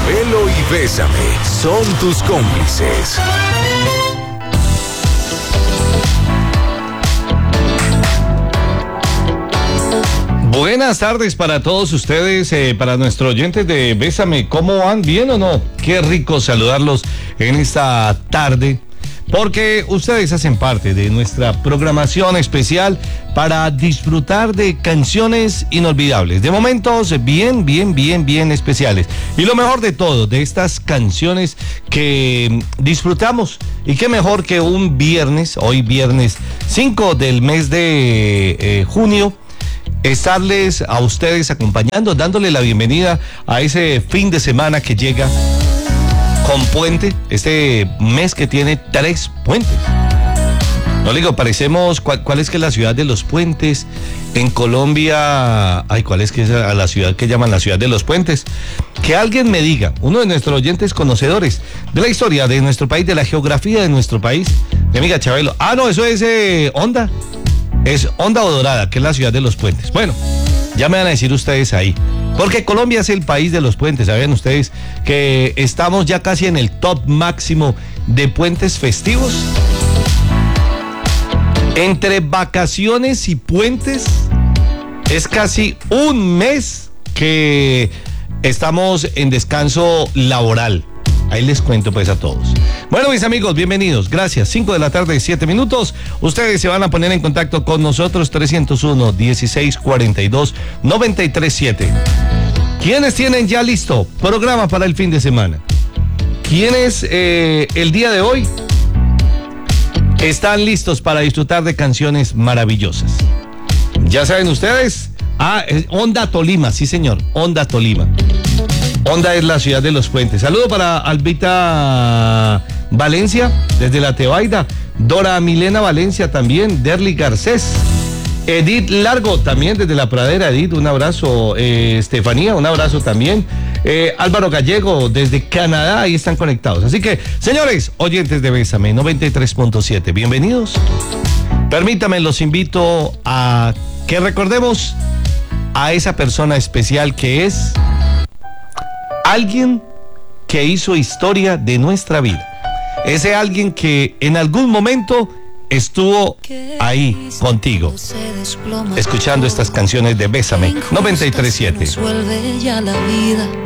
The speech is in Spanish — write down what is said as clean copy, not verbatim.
Chabelo y Bésame son tus cómplices. Buenas tardes para todos ustedes, para nuestros oyentes de Bésame. ¿Cómo van? ¿Bien o no? Qué rico saludarlos en esta tarde, porque ustedes hacen parte de nuestra programación especial para disfrutar de canciones inolvidables, de momentos bien especiales. Y lo mejor de todo, de estas canciones que disfrutamos. Y qué mejor que un viernes, hoy viernes 5 del mes de junio, estarles a ustedes acompañando, dándole la bienvenida a ese fin de semana que llega con puente, este mes que tiene 3 puentes. No le digo, parecemos, ¿cuál es que es la ciudad de los puentes? En Colombia, ¿cuál es que es la ciudad que llaman la ciudad de los puentes? Que alguien me diga, uno de nuestros oyentes conocedores de la historia de nuestro país, de la geografía de nuestro país, mi amiga Chabelo. No, eso es Honda. Es Honda o Dorada, que es la ciudad de los puentes. Bueno, ya me van a decir ustedes ahí. Porque Colombia es el país de los puentes. ¿Saben ustedes que estamos ya casi en el top máximo de puentes festivos? Entre vacaciones y puentes es casi un mes que estamos en descanso laboral. Ahí les cuento pues a todos. Bueno, mis amigos, bienvenidos. Gracias. 5 de la tarde, 7 minutos. Ustedes se van a poner en contacto con nosotros. 301-1642-937. ¿Quiénes tienen ya listo programa para el fin de semana? ¿Quiénes el día de hoy están listos para disfrutar de canciones maravillosas? Ya saben ustedes. Honda Tolima, sí señor, Honda Tolima. Honda es la ciudad de los puentes. Saludo para Albita Valencia, desde la Tebaida. Dora Milena Valencia también. Derly Garcés. Edith Largo también desde la Pradera. Edith, un abrazo. Estefanía, un abrazo también. Álvaro Gallego desde Canadá, ahí están conectados. Así que, señores, oyentes de Bésame 93.7, bienvenidos. Permítanme, los invito a que recordemos a esa persona especial que es alguien que hizo historia de nuestra vida. Ese alguien que en algún momento estuvo ahí contigo, escuchando estas canciones de Bésame 93.7. Vuelve ya la vida.